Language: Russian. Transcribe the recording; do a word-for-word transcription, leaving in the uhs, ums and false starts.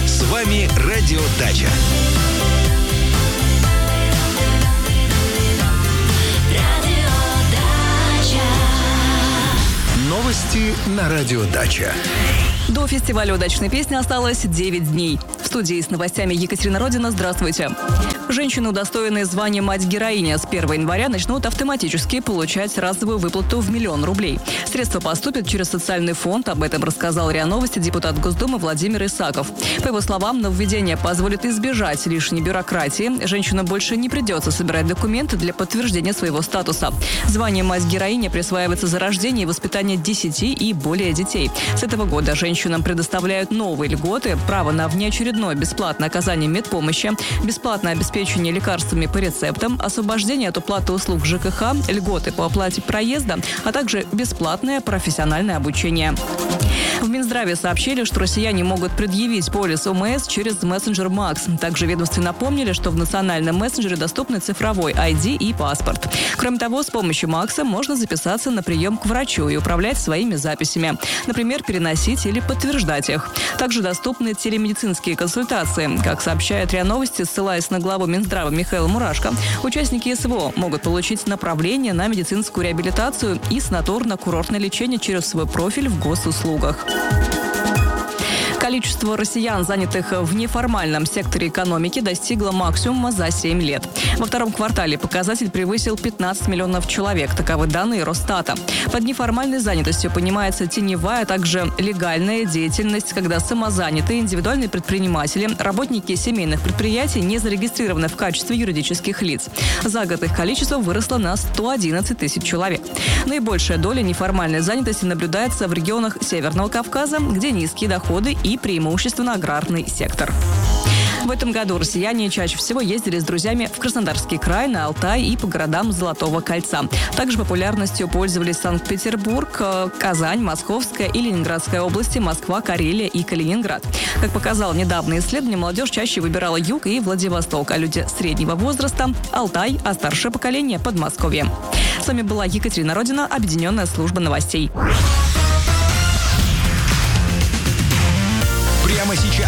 С вами Радио Дача. Новости на Радио Дача. До фестиваля удачной песни осталось девять дней. В студии с новостями Екатерина Родина. Здравствуйте. Женщины, удостоенные звания «Мать-героиня», с первого января начнут автоматически получать разовую выплату в миллион рублей. Средства поступят через социальный фонд. Об этом рассказал РИА Новости депутат Госдумы Владимир Исаков. По его словам, нововведение позволит избежать лишней бюрократии. Женщинам больше не придется собирать документы для подтверждения своего статуса. Звание «Мать-героиня» присваивается за рождение и воспитание десяти и более детей. С этого года женщинам предоставляют новые льготы: право на внеочередное бесплатное оказание медпомощи, бесплатное обеспечение лекарствами по рецептам, освобождение от уплаты услуг ЖКХ, льготы по оплате проезда, а также бесплатное профессиональное обучение. В Минздраве сообщили, что россияне могут предъявить полис ОМС через мессенджер Макс. Также ведомстве напомнили, что в национальном мессенджере доступны цифровой ай ди и паспорт. Кроме того, с помощью Макса можно записаться на прием к врачу и управлять своими записями. Например, переносить или подтверждать их. Также доступны телемедицинские консультации. Как сообщает РИА Новости, ссылаясь на главу Минздрава Михаила Мурашко, участники СВО могут получить направление на медицинскую реабилитацию и санаторно-курортное лечение через свой профиль в госуслугах. Количество россиян, занятых в неформальном секторе экономики, достигло максимума за семь лет. Во втором квартале показатель превысил пятнадцать миллионов человек. Таковы данные Росстата. Под неформальной занятостью понимается теневая, а также легальная деятельность, когда самозанятые, индивидуальные предприниматели, работники семейных предприятий не зарегистрированы в качестве юридических лиц. За год их количество выросло на сто одиннадцать тысяч человек. Наибольшая доля неформальной занятости наблюдается в регионах Северного Кавказа, где низкие доходы и преимущественно аграрный сектор. В этом году россияне чаще всего ездили с друзьями в Краснодарский край, на Алтай и по городам Золотого кольца. Также популярностью пользовались Санкт-Петербург, Казань, Московская и Ленинградская области, Москва, Карелия и Калининград. Как показало недавнее исследование, молодежь чаще выбирала Юг и Владивосток, а люди среднего возраста – Алтай, а старшее поколение – Подмосковье. С вами была Екатерина Родина, Объединенная служба новостей. Прямо сейчас